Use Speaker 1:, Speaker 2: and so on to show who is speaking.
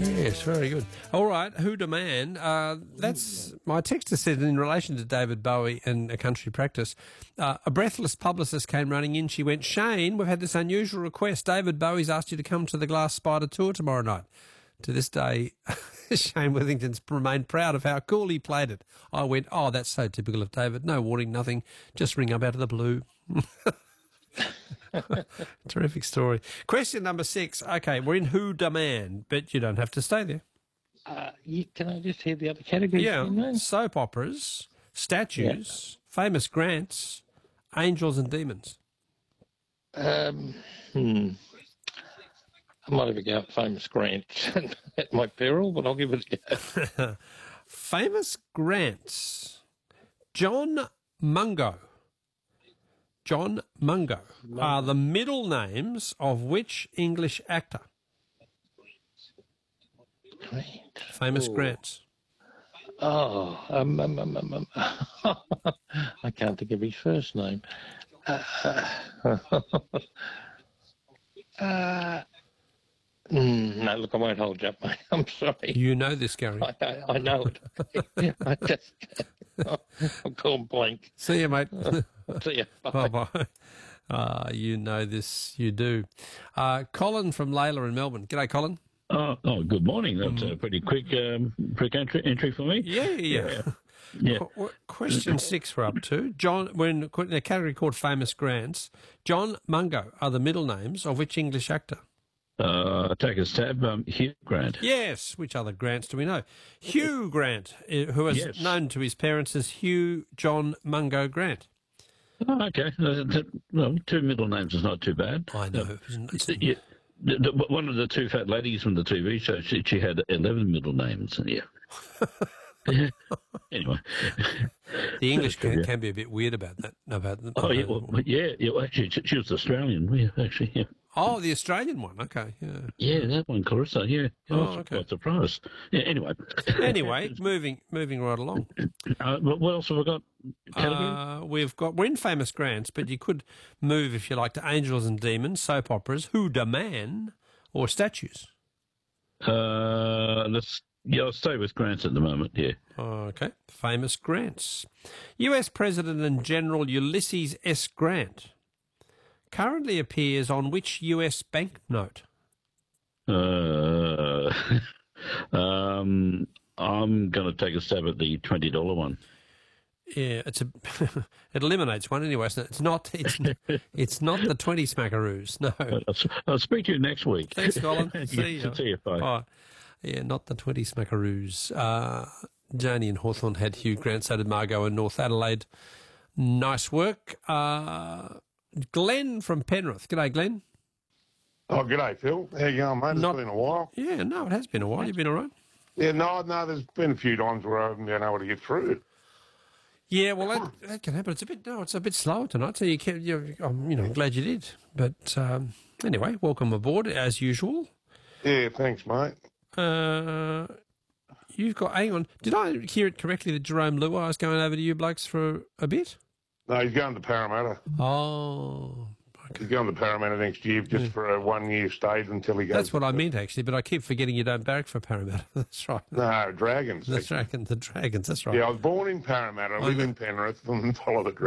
Speaker 1: Yes, very good. All right, who demand? That's my texter said in relation to David Bowie and A Country Practice. A breathless publicist came running in. She went, Shane, we've had this unusual request. David Bowie's asked you to come to the Glass Spider tour tomorrow night. To this day, Shane Withington's remained proud of how cool he played it. I went, oh, that's so typical of David. No warning, nothing. Just ring up out of the blue. Terrific story. Question number 6. Okay, we're in Who Demand, but you don't have to stay there.
Speaker 2: Can I just hear the other categories?
Speaker 1: Yeah, soap operas, statues, famous grants, angels and demons.
Speaker 2: I might have a go at famous grants at my peril, but I'll give it a go.
Speaker 1: Famous grants. John Mungo. John Mungo are the middle names of which English actor?
Speaker 2: Grant.
Speaker 1: Famous grants.
Speaker 2: Oh, I can't think of his first name. No, look, I won't hold you up, mate. I'm sorry.
Speaker 1: You know this, Gary.
Speaker 2: I know it. I'm going blank.
Speaker 1: See you, mate.
Speaker 2: See you. Bye.
Speaker 1: Bye-bye. You know this, you do. Colin from Layla in Melbourne. G'day, Colin.
Speaker 3: Oh, good morning. That's a pretty quick entry for me.
Speaker 1: Yeah. Question 6 we're up to. We're in a category called famous grants. John Mungo are the middle names of which English actor?
Speaker 3: Take a stab. Hugh Grant.
Speaker 1: Yes. Which other Grants do we know? Hugh Grant, who is known to his parents as Hugh John Mungo Grant.
Speaker 3: Oh, okay. Well, 2 middle names is not too bad.
Speaker 1: I know.
Speaker 3: One of the 2 fat ladies from the TV show, she had 11 middle names. Yeah. Anyway,
Speaker 1: the English can be a bit weird about that.
Speaker 3: Actually, she was Australian. Yeah, actually, yeah.
Speaker 1: Oh, the Australian one. Okay,
Speaker 3: yeah, that one, Clarissa. Yeah, I was
Speaker 1: okay.
Speaker 3: quite surprised. Yeah, anyway,
Speaker 1: moving right along.
Speaker 3: What else have we got? Category?
Speaker 1: We're in famous grants, but you could move if you like to angels and demons, soap operas, Who Demand, or statues.
Speaker 3: I'll stay with grants at the moment, yeah.
Speaker 1: Okay. Famous grants. US President and General Ulysses S. Grant currently appears on which US banknote?
Speaker 3: I'm going to take a stab at the $20 one.
Speaker 1: Yeah, it eliminates one anyway. So it's not the 20 smackaroos. No.
Speaker 3: I'll speak to you next week.
Speaker 1: Thanks, Colin. See you.
Speaker 3: See you. Bye.
Speaker 1: Bye. Yeah, not the 20 smackaroos. Janie and Hawthorne had Hugh Grant, so did Margot in North Adelaide. Nice work. Glenn from Penrith. G'day, Glenn.
Speaker 4: Oh, g'day, Phil. How you going, mate? It's been a while.
Speaker 1: Yeah, no, it has been a while. You've been all right?
Speaker 4: Yeah, no, there's been a few times where I haven't been able to get through.
Speaker 1: Yeah, well, that can happen. It's a bit slower tonight, so I'm glad you did. But anyway, welcome aboard, as usual.
Speaker 4: Yeah, thanks, mate.
Speaker 1: You've got, hang on, did I hear it correctly that Jerome Luai is going over to you blokes for a bit?
Speaker 4: No, he's going to Parramatta.
Speaker 1: Oh, okay.
Speaker 4: He's going to Parramatta next year just for a 1-year stage until he goes.
Speaker 1: That's what I meant, actually, but I keep forgetting you don't barrack for Parramatta. That's right.
Speaker 4: No, Dragons.
Speaker 1: The Dragons, that's right.
Speaker 4: Yeah, I was born in Parramatta, live in Penrith, and follow the Dragons.